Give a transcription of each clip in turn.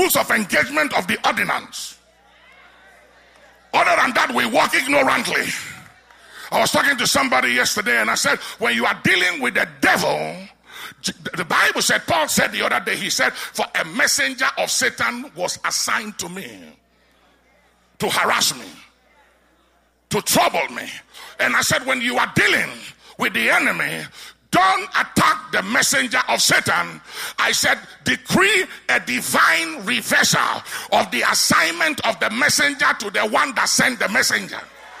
rules of engagement of the ordinance. Other than that, we walk ignorantly. I was talking to somebody yesterday and I said, when you are dealing with the devil, the Bible said, Paul said the other day, he said, for a messenger of Satan was assigned to me to harass me, to trouble me. And I said, when you are dealing with the enemy, don't attack the messenger of Satan. I said, decree a divine reversal of the assignment of the messenger to the one that sent the messenger.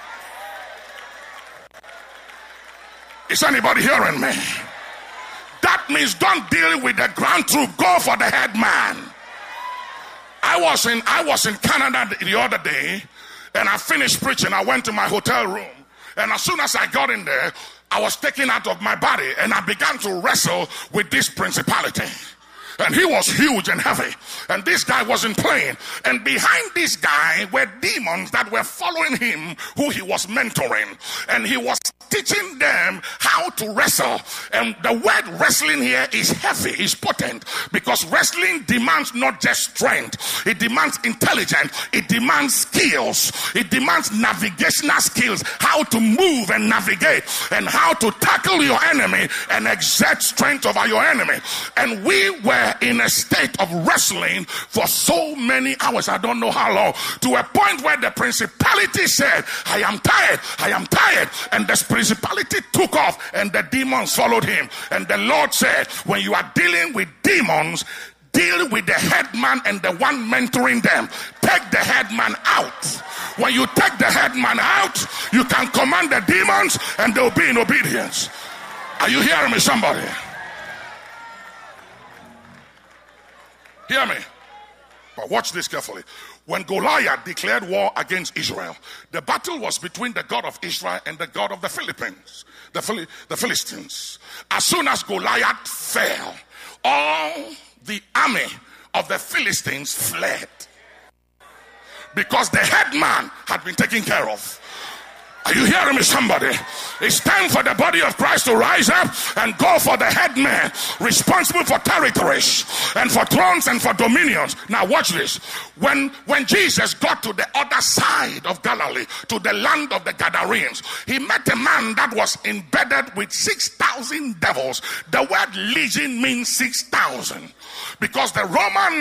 Is anybody hearing me? That means don't deal with the ground truth. Go for the head man. I was in Canada the other day, and I finished preaching. I went to my hotel room, and as soon as I got in there, I was taken out of my body, and I began to wrestle with this principality. And he was huge and heavy, and this guy wasn't playing. And behind this guy were demons that were following him, who he was mentoring, and he was teaching them how to wrestle. And the word wrestling here is heavy, is potent, because wrestling demands not just strength, it demands intelligence, it demands skills, it demands navigational skills, how to move and navigate, and how to tackle your enemy and exert strength over your enemy. And we were in a state of wrestling for so many hours, I don't know how long, to a point where the principality said, I am tired, and the principality took off and the demons followed him. And the Lord said, when you are dealing with demons, deal with the headman and the one mentoring them. Take the headman out. When you take the headman out, you can command the demons and they'll be in obedience. Are you hearing me, somebody? Hear me. But watch this carefully. When Goliath declared war against Israel, the battle was between the God of Israel and the God of the Philippines, the Philistines. As soon as Goliath fell, all the army of the Philistines fled, because the headman had been taken care of. Are you hearing me, somebody? It's time for the body of Christ to rise up and go for the headman responsible for territories and for thrones and for dominions. Now watch this. When Jesus got to the other side of Galilee, to the land of the Gadarenes, he met a man that was embedded with 6,000 devils. The word legion means 6,000, because the Roman